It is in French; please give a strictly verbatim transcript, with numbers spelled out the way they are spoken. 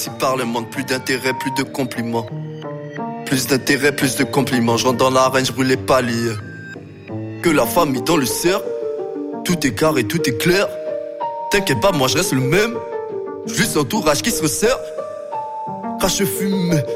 qui parle manque. Plus d'intérêt, plus de compliments. Plus d'intérêt, plus de compliments. Je rentre dans l'arène, je brûle les paliers. Que la famille dans le cercle. Tout est carré, tout est clair. T'inquiète pas, moi je reste le même. Juste l'entourage qui se resserre. Crache fume,